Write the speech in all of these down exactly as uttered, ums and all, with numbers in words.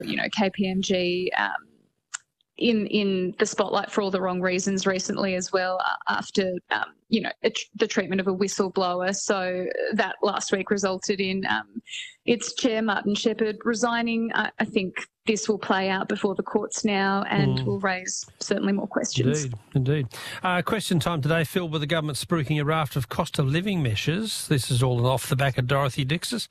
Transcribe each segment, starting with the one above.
you know, K P M G um, in in the spotlight for all the wrong reasons recently as well, after um, you know the treatment of a whistleblower. So that last week resulted in um, its chair Martin Shepherd resigning. I, I think this will play out before the courts now and mm. will raise certainly more questions. Indeed, indeed. Uh, question time today, filled with the government spruiking a raft of cost of living measures. This is all off the back of Dorothy Dix's.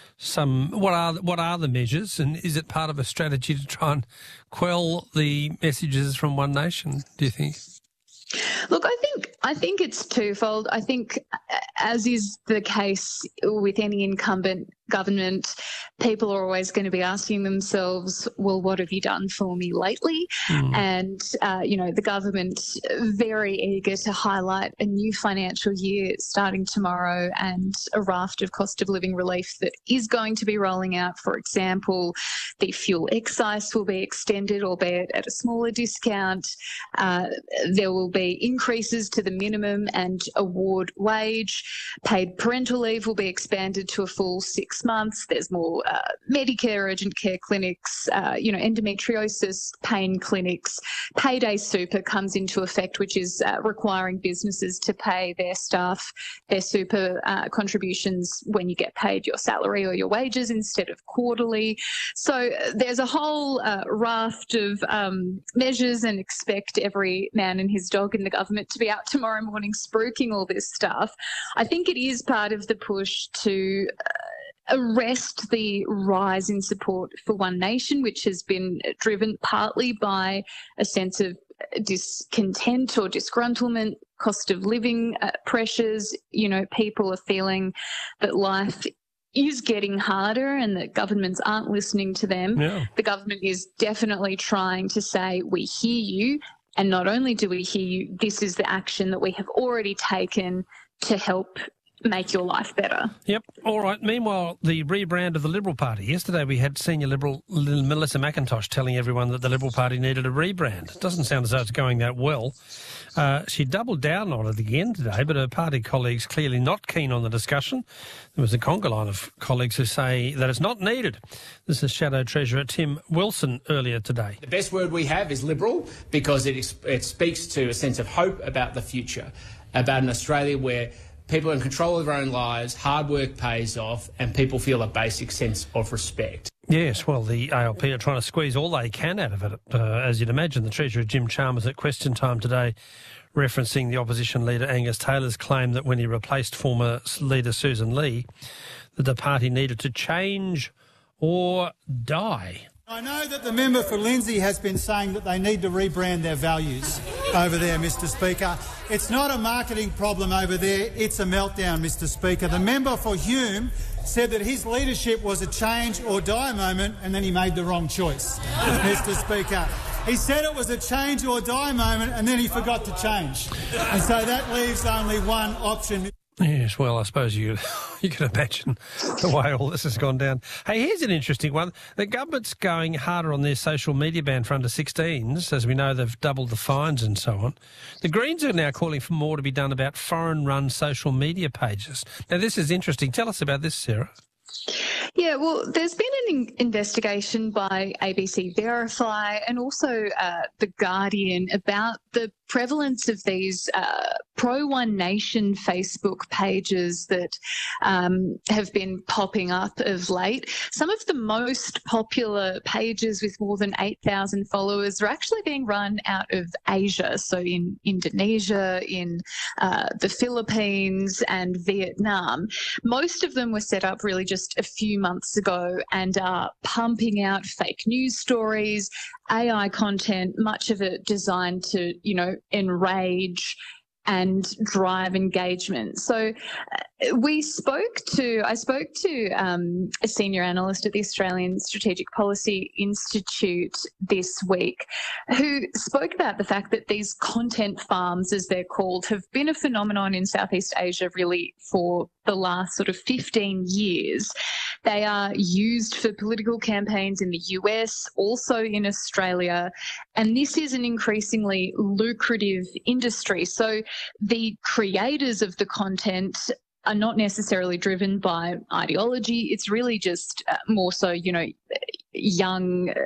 Some what are what are the measures, and is it part of a strategy to try and quell the messages from One Nation, do you think? Look, I think I think it's twofold. I think, as is the case with any incumbent government, people are always going to be asking themselves, well, what have you done for me lately? Mm. And, uh, you know, the government very eager to highlight a new financial year starting tomorrow and a raft of cost of living relief that is going to be rolling out. For example, the fuel excise will be extended, albeit at a smaller discount. Uh, there will be increases to the minimum and award wage. Paid parental leave will be expanded to a full six months. There's more uh, Medicare urgent care clinics, uh, you know, endometriosis pain clinics. Payday super comes into effect, which is uh, requiring businesses to pay their staff their super uh, contributions when you get paid your salary or your wages instead of quarterly. So uh, there's a whole uh, raft of um, measures, and expect every man and his dog in the government to be out tomorrow morning spruiking all this stuff. I think it is part of the push to uh, arrest the rise in support for One Nation, which has been driven partly by a sense of discontent or disgruntlement, cost of living uh, pressures. You know, people are feeling that life is getting harder and that governments aren't listening to them. Yeah. The government is definitely trying to say, we hear you, and not only do we hear you, this is the action that we have already taken to help make your life better. Yep. All right. Meanwhile, the rebrand of the Liberal Party. Yesterday we had senior Liberal Melissa McIntosh telling everyone that the Liberal Party needed a rebrand. It doesn't sound as though it's going that well. Uh, she doubled down on it again today, but her party colleagues clearly not keen on the discussion. There was a conga line of colleagues who say that it's not needed. This is Shadow Treasurer Tim Wilson earlier today. The best word we have is Liberal, because it, it speaks to a sense of hope about the future, about an Australia where people are in control of their own lives, hard work pays off, and people feel a basic sense of respect. Yes, well, the A L P are trying to squeeze all they can out of it. Uh, as you'd imagine, the Treasurer, Jim Chalmers, at question time today, referencing the opposition leader Angus Taylor's claim that when he replaced former leader Susan Lee, that the party needed to change or die. I know that the member for Lindsay has been saying that they need to rebrand their values over there, Mister Speaker. It's not a marketing problem over there, it's a meltdown, Mister Speaker. The member for Hume said that his leadership was a change or die moment, and then he made the wrong choice, Mister Speaker. He said it was a change or die moment, and then he forgot to change. And so that leaves only one option. Yes, well, I suppose you you can imagine the way all this has gone down. Hey, here's an interesting one. The government's going harder on their social media ban for under sixteens. As we know, they've doubled the fines and so on. The Greens are now calling for more to be done about foreign-run social media pages. Now, this is interesting. Tell us about this, Sarah. Yeah, well, there's been an in- investigation by A B C Verify and also uh, The Guardian about the prevalence of these uh, pro-One Nation Facebook pages that um, have been popping up of late. Some of the most popular pages with more than eight thousand followers are actually being run out of Asia, so in Indonesia, in uh, the Philippines and Vietnam. Most of them were set up really just a few months ago and are pumping out fake news stories, A I content, much of it designed to, you know, enrage and drive engagement. So uh, we spoke to, I spoke to um, a senior analyst at the Australian Strategic Policy Institute this week who spoke about the fact that these content farms, as they're called, have been a phenomenon in Southeast Asia really for the last sort of fifteen years. They are used for political campaigns in the U S, also in Australia, and this is an increasingly lucrative industry. So the creators of the content are not necessarily driven by ideology. It's really just uh, more so, you know, young